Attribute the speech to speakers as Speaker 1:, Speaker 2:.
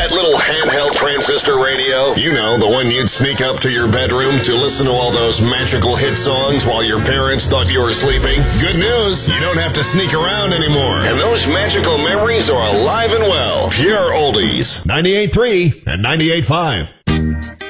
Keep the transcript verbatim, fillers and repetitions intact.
Speaker 1: that little handheld transistor radio? You know, the one you'd sneak up to your bedroom to listen to all those magical hit songs while your parents thought you were sleeping? Good news, you don't have to sneak around anymore. And those magical memories are alive and well. Pure oldies.
Speaker 2: ninety-eight point three and ninety-eight point five.